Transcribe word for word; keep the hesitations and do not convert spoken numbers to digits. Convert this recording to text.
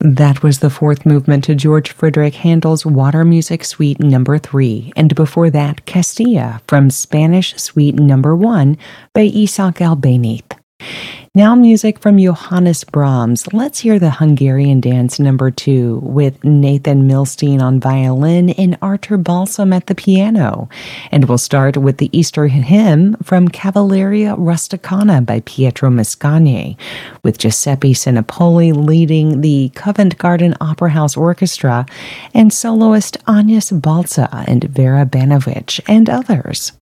That was the fourth movement to George Frideric Handel's Water Music Suite Number three, and before that, Castilla from Spanish Suite Number one by Isaac Albéniz. Now music from Johannes Brahms. Let's hear the Hungarian Dance Number two with Nathan Milstein on violin and Artur Balsam at the piano. And we'll start with the Easter hymn from Cavalleria Rusticana by Pietro Mascagni, with Giuseppe Sinopoli leading the Covent Garden Opera House Orchestra and soloist Agnes Balza and Vera Banovic and others.